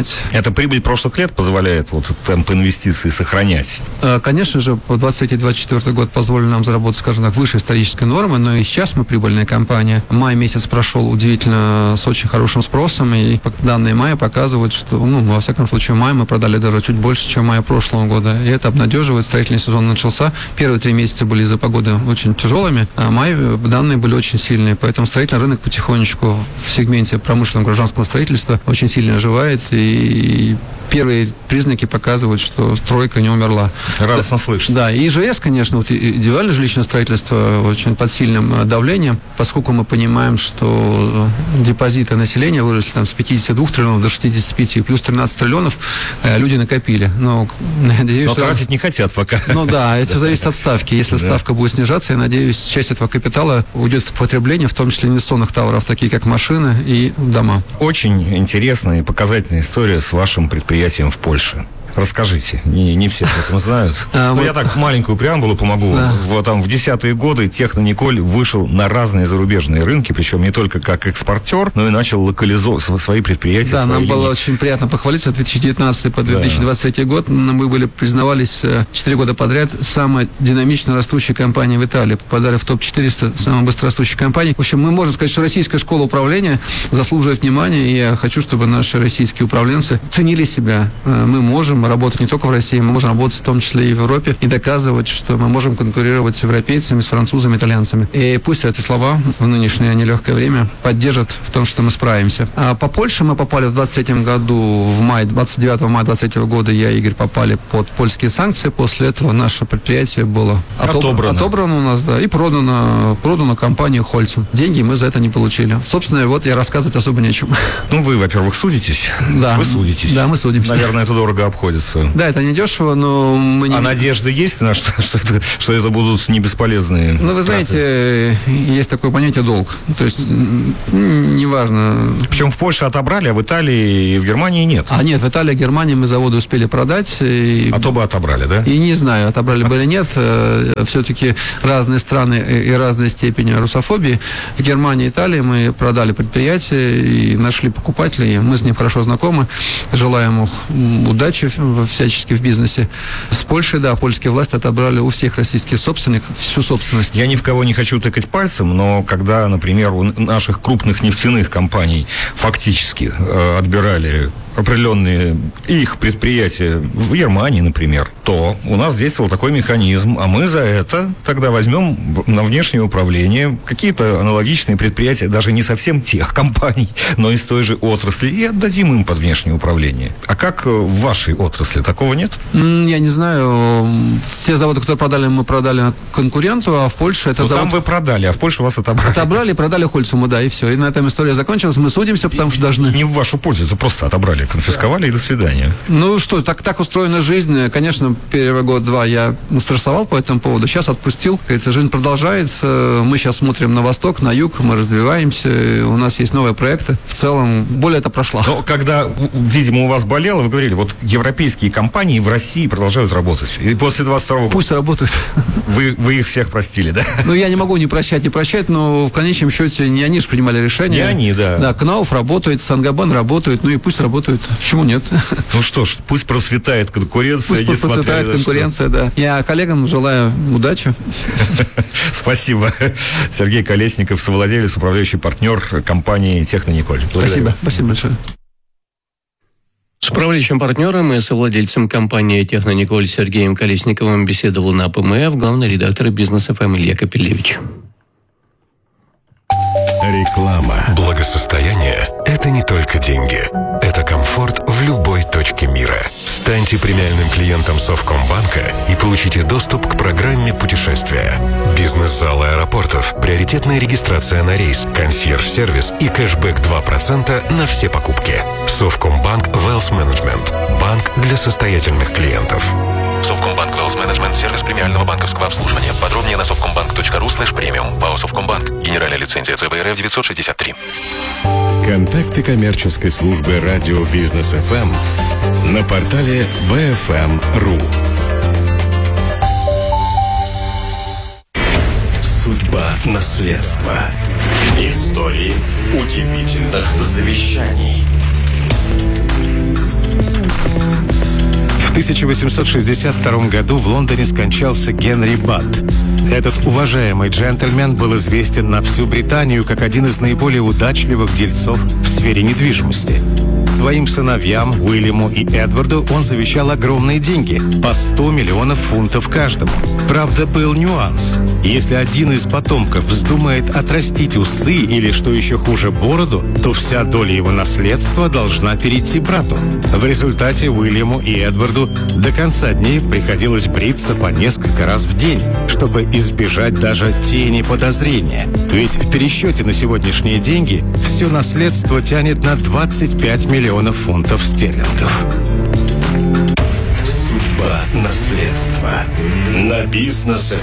поднимать. Эта прибыль прошлых лет позволяет вот темп инвестиций сохранять? Конечно же, двадцать третий — двадцать четвёртый год позволили нам заработать, скажем так, выше исторической нормы, но и сейчас мы прибыльная компания. Май месяц прошел удивительно с очень хорошим спросом, и данные мая показывают, что, ну, во всяком случае, май мы продали даже чуть больше, чем мая прошлого года. И это обнадеживает. Строительный сезон начался. Первые три месяца были из-за погоды очень тяжелыми, а май данные были очень сильные. Поэтому строительный рынок потихонечку в сегменте промышленного гражданского строительства очень сильно оживает, и первые признаки показывают, что стройка не умерла. Радостно слышать. Да, и ИЖС, конечно, вот индивидуальное жилищное строительство очень под сильным давлением, поскольку мы понимаем, что депозиты населения выросли там с пятидесяти двух триллионов до шестидесяти пяти, плюс тринадцать триллионов люди накопили. Но, надеюсь, Но что... тратить не хотят пока. Ну да, это зависит от ставки. Если да. ставка будет снижаться, я надеюсь, часть этого капитала уйдет в потребление, в том числе инвестиционных товаров, такие как машины и дома. Очень интересная и показательная история с вашим предприятием в Польше. Расскажите, не, не все об этом знают. А, Но вот... я так маленькую преамбулу помогу. Да. В, там, в десятые годы Технониколь вышел на разные зарубежные рынки, причем не только как экспортер, но и начал локализовать свои предприятия. Да, свои нам линии. Было очень приятно похвалиться. С две тысячи девятнадцатый по две тысячи двадцать третий да. год мы были, признавались четыре года подряд самой динамично растущей компанией в Италии. Попадали в топ четыреста самых быстрорастущих компаний. В общем, мы можем сказать, что российская школа управления заслуживает внимания, и я хочу, чтобы наши российские управленцы ценили себя. Мы можем работать не только в России, мы можем работать в том числе и в Европе и доказывать, что мы можем конкурировать с европейцами, с французами, итальянцами. И пусть эти слова в нынешнее нелегкое время поддержат в том, что мы справимся. А по Польше мы попали в двадцать третьем году, в мае, двадцать девятого мая двадцать третьего года я и Игорь попали под польские санкции. После этого наше предприятие было отоб... отобрано. отобрано у нас, да, и продано, продано компанию Хольцем. Деньги мы за это не получили. Собственно, вот я рассказывать особо нечем. Ну, вы, во-первых, судитесь. Да. Вы судитесь. Да, мы судимся. Наверное, это дорого обходится. Да, это не дешево, но мы не... А надежды есть на что, что, это, что это будут не бесполезные Ну, вы знаете, траты? Есть такое понятие долг. То есть, неважно... Причем в Польше отобрали, а в Италии и в Германии нет. А нет, в Италии и Германии мы заводы успели продать. И... А то бы отобрали, да? И не знаю, отобрали бы или нет. Все-таки разные страны и разные степени русофобии. В Германии и Италии мы продали предприятие и нашли покупателей. Мы с ним хорошо знакомы. Желаем им удачи всячески в бизнесе. С Польшей, да, польские власти отобрали у всех российских собственников всю собственность. Я ни в кого не хочу тыкать пальцем, но когда, например, у наших крупных нефтяных компаний фактически э, отбирали определенные их предприятия в Германии, например, то у нас действовал такой механизм, а мы за это тогда возьмем на внешнее управление какие-то аналогичные предприятия, даже не совсем тех компаний, но из той же отрасли, и отдадим им под внешнее управление. А как в вашей отрасли? Такого нет? Я не знаю. Те заводы, которые продали, мы продали конкуренту, а в Польше это ну, завод... там вы продали, а в Польше вас отобрали. Отобрали, продали Хольцуму, да, и все. И на этом история закончилась. Мы судимся, потому что должны... Не в вашу пользу, это просто отобрали, конфисковали, да. И до свидания. Ну что, так, так устроена жизнь. Конечно, первый год-два я стрессовал по этому поводу. Сейчас отпустил. Как говорится, жизнь продолжается. Мы сейчас смотрим на восток, на юг, мы развиваемся. У нас есть новые проекты. В целом, боль это прошла. Но когда, видимо, у вас болело, вы говорили, вот европейские компании в России продолжают работать. И после двадцать второго года... Пусть работают. Вы, вы их всех простили, да? Ну, я не могу не прощать, не прощать, но в конечном счете не они же принимали решение. Не они, да. Да, КНАУФ работает, Сангабан работает, ну и пусть работают. Почему нет? Ну что ж, пусть процветает конкуренция. Пусть процветает конкуренция, да. Я коллегам желаю удачи. Спасибо. Сергей Колесников, совладелец, управляющий партнер компании «Технониколь». Спасибо. Спасибо большое. С управляющим партнером и совладельцем компании «Технониколь» Сергеем Колесниковым беседовал на ПМФ главный редактор «Бизнес эф эм» Илья Капелевич. Реклама. Благосостояние – это не только деньги. Это комфорт в любой точке мира. Станьте премиальным клиентом Совкомбанка и получите доступ к программе путешествия. Бизнес-зал аэропортов, приоритетная регистрация на рейс, консьерж-сервис и кэшбэк два процента на все покупки. Совкомбанк Wealth Management. Банк для состоятельных клиентов. Совкомбанк Wealth Management – сервис премиального банковского обслуживания. Подробнее на совкомбанк точка ру слэш премиум. ПАО Совкомбанк. Генеральная лицензия цэ бэ эр эф девятьсот шестьдесят три. Контакты коммерческой службы радио Бизнес эф эм на портале би эф эм точка ру. Судьба наследства. Истории удивительных завещаний. В тысяча восемьсот шестьдесят втором году в Лондоне скончался Генри Бадд. Этот уважаемый джентльмен был известен на всю Британию как один из наиболее удачливых дельцов в сфере недвижимости. Своим сыновьям Уильяму и Эдварду он завещал огромные деньги – по сто миллионов фунтов каждому. Правда, был нюанс. Если один из потомков вздумает отрастить усы или, что еще хуже, бороду, то вся доля его наследства должна перейти брату. В результате Уильяму и Эдварду до конца дней приходилось бриться по несколько раз в день, чтобы избежать даже тени подозрения. Ведь в пересчете на сегодняшние деньги все наследство тянет на двадцать пять миллионов фунтов стерлингов. Судьба наследства на Бизнес-эф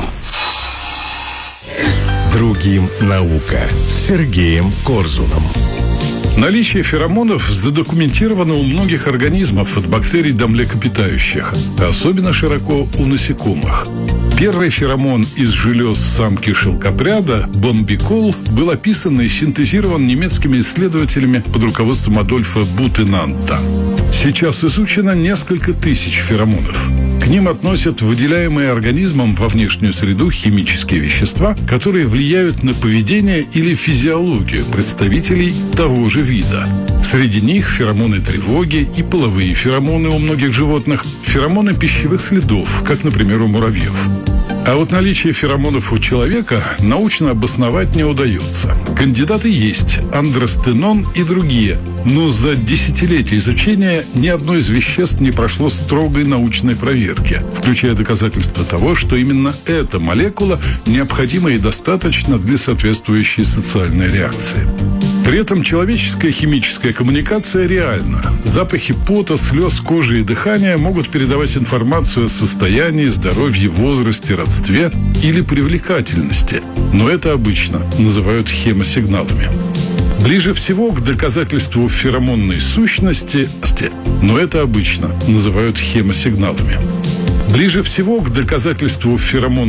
эм. Другим наука с Сергеем Корзуном. Наличие феромонов задокументировано у многих организмов, от бактерий до млекопитающих, особенно широко у насекомых. Первый феромон из желез самки шелкопряда, бомбикол, был описан и синтезирован немецкими исследователями под руководством Адольфа Бутенанта. Сейчас изучено несколько тысяч феромонов. К ним относят выделяемые организмом во внешнюю среду химические вещества, которые влияют на поведение или физиологию представителей того же вида. Среди них феромоны тревоги и половые феромоны у многих животных, феромоны пищевых следов, как, например, у муравьев. А вот наличие феромонов у человека научно обосновать не удается. Кандидаты есть – андростенон и другие. Но за десятилетия изучения ни одно из веществ не прошло строгой научной проверки, включая доказательства того, что именно эта молекула необходима и достаточна для соответствующей социальной реакции. При этом человеческая химическая коммуникация реальна. Запахи пота, слез, кожи и дыхания могут передавать информацию о состоянии, здоровье, возрасте, родстве или привлекательности. Но это обычно называют хемосигналами. Ближе всего к доказательству феромонной сущности, но это обычно называют хемосигналами. Ближе всего к доказательству феромонной